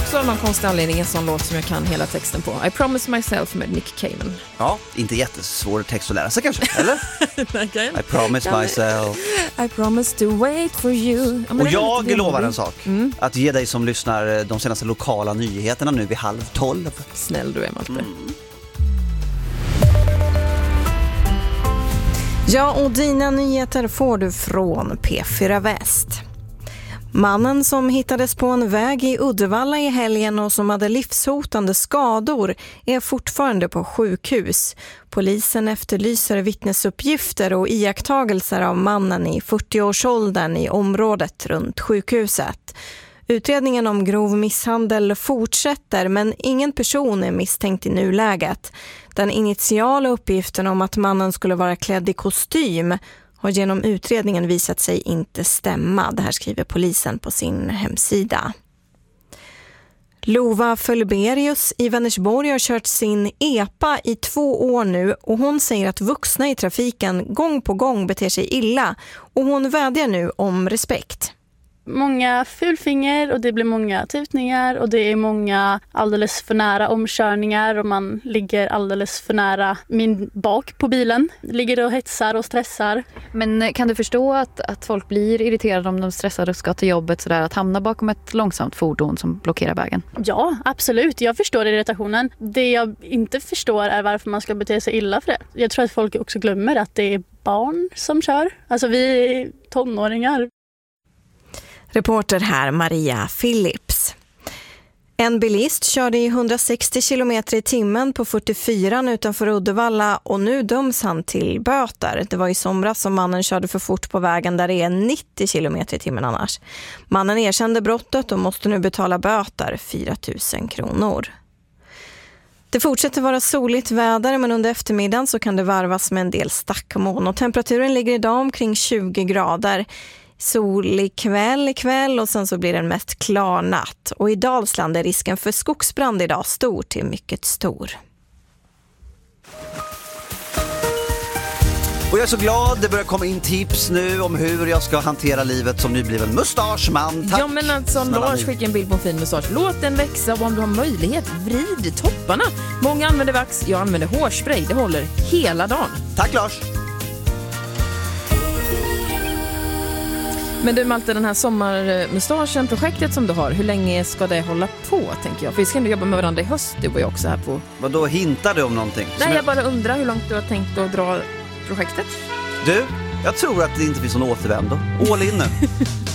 också av någon konstig anledning en sån låt som jag kan hela texten på. I Promise Myself med Nick Cayman. Ja, inte jättesvår text att lära sig kanske, eller? I promise myself. I promise to wait for you. Ja, och jag lovar en sak. Att ge dig som lyssnar de senaste lokala nyheterna nu vid 11:30. Snäll du är, Malte. Ja, och dina nyheter får du från P4 Väst. Mannen som hittades på en väg i Uddevalla i helgen och som hade livshotande skador är fortfarande på sjukhus. Polisen efterlyser vittnesuppgifter och iakttagelser av mannen i 40-årsåldern i området runt sjukhuset. Utredningen om grov misshandel fortsätter, men ingen person är misstänkt i nuläget. Den initiala uppgiften om att mannen skulle vara klädd i kostym har genom utredningen visat sig inte stämma. Det här skriver polisen på sin hemsida. Lova Fölberius i Vänersborg har kört sin EPA i 2 år nu och hon säger att vuxna i trafiken gång på gång beter sig illa och hon vädjar nu om respekt. Många fulfinger och det blir många tutningar och det är många alldeles för nära omkörningar och man ligger alldeles för nära min bak på bilen. Ligger och hetsar och stressar. Men kan du förstå att folk blir irriterade om de stressar och ska till jobbet sådär, att hamna bakom ett långsamt fordon som blockerar vägen? Ja, absolut. Jag förstår irritationen. Det jag inte förstår är varför man ska bete sig illa för det. Jag tror att folk också glömmer att det är barn som kör. Alltså vi är tonåringar. Reporter här Maria Phillips. En bilist körde i 160 km i timmen på 44 utanför Uddevalla och nu döms han till böter. Det var i somras som mannen körde för fort på vägen där det är 90 km i timmen annars. Mannen erkände brottet och måste nu betala böter 4 000 kronor. Det fortsätter vara soligt väder men under eftermiddagen så kan det varvas med en del stackmoln och temperaturen ligger idag omkring 20 grader. Solig kväll och sen så blir det en mest klar natt. Och i Dalsland är risken för skogsbrand idag stor till mycket stor. Och jag är så glad, det börjar komma in tips nu om hur jag ska hantera livet som nybliven mustaschman. Tack. Ja men alltså Lars skickar en bild på en fin mustasch. Låt den växa och om du har möjlighet, vrid topparna. Många använder vax, jag använder hårspray. Det håller hela dagen. Tack Lars. Men du Malte, den här sommarmustaschen, projektet som du har, hur länge ska det hålla på, tänker jag? För vi ska ändå jobba med varandra i höst, du var ju också här på... Vad då hintar du om någonting? Nej, jag bara undrar hur långt du har tänkt att dra projektet. Du, jag tror att det inte finns någon återvändo. All in nu.